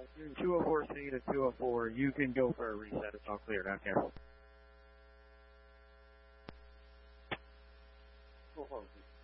204C to 204, you can go for a reset. It's all clear down here.